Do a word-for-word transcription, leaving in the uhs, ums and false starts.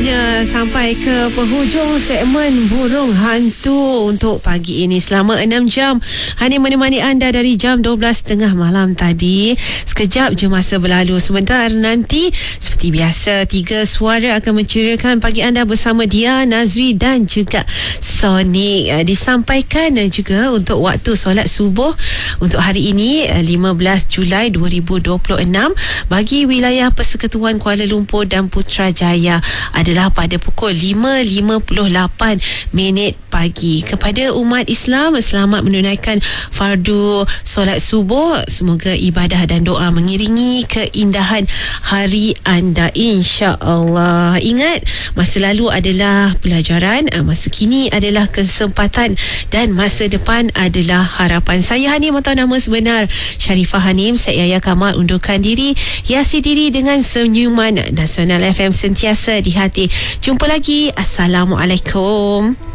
nampaknya sampai ke penghujung segmen Burung Hantu untuk pagi ini. Selama enam jam Hani menemani anda dari jam dua belas tiga puluh malam tadi. Sekejap je masa berlalu. Sebentar nanti seperti biasa, tiga suara akan menceriakan pagi anda bersama Dia, Nazri dan juga Sonic. Disampaikan juga untuk waktu solat subuh untuk hari ini lima belas Julai dua ribu dua puluh enam bagi wilayah Persekutuan Kuala Lumpur dan Putrajaya adalah pada pukul lima lima puluh lapan minit pagi. Kepada umat Islam, selamat menunaikan fardu solat subuh. Semoga ibadah dan doa mengiringi keindahan hari anda, insya-Allah. Ingat, masa lalu adalah pelajaran, masa kini adalah kesempatan dan masa depan adalah harapan. Saya Hanim atau nama sebenar Sharifah Hanim. Saya Yaya Kamal undurkan diri. Hiasi diri dengan senyuman. Nasional F M sentiasa di hati. Jumpa lagi. Assalamualaikum.